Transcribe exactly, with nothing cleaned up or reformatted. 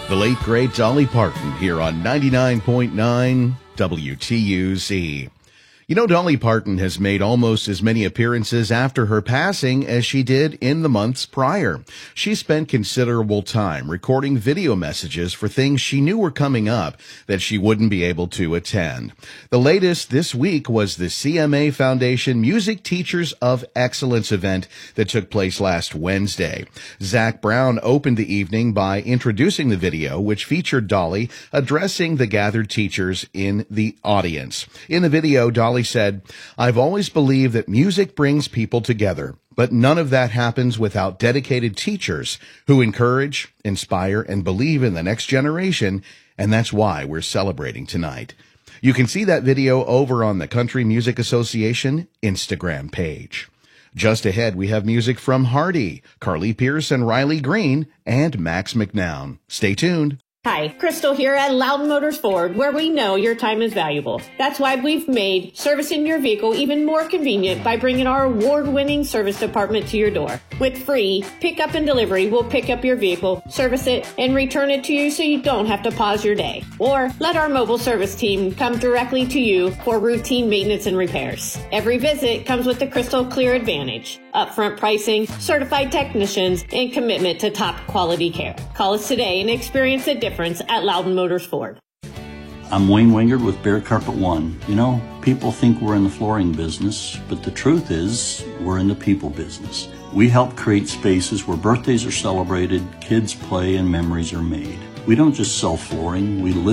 The late, great Dolly Parton here on ninety-nine point nine W T U Z. You know, Dolly Parton has made almost as many appearances after her passing as she did in the months prior. She spent considerable time recording video messages for things she knew were coming up that she wouldn't be able to attend. The latest this week was the C M A Foundation Music Teachers of Excellence event that took place last Wednesday. Zach Brown opened the evening by introducing the video, which featured Dolly addressing the gathered teachers in the audience. In the video, Dolly said, "I've always believed that music brings people together, but none of that happens without dedicated teachers who encourage, inspire, and believe in the next generation, and that's why we're celebrating tonight." You can see that video over on the Country Music Association Instagram page. Just ahead, we have music from Hardy, Carly Pearce and Riley Green, and Max McNown. Stay tuned. Hi, Crystal here at Loudon Motors Ford, where we know your time is valuable. That's why we've made servicing your vehicle even more convenient by bringing our award-winning service department to your door. With free pickup and delivery, we'll pick up your vehicle, service it, and return it to you so you don't have to pause your day. Or let our mobile service team come directly to you for routine maintenance and repairs. Every visit comes with the Crystal Clear Advantage, upfront pricing, certified technicians, and commitment to top quality care. Call us today and experience the difference at Loudon Motors Ford. I'm Wayne Wingard with Bear Carpet One. You know, people think we're in the flooring business, but the truth is we're in the people business. We help create spaces where birthdays are celebrated, kids play, and memories are made. We don't just sell flooring, we live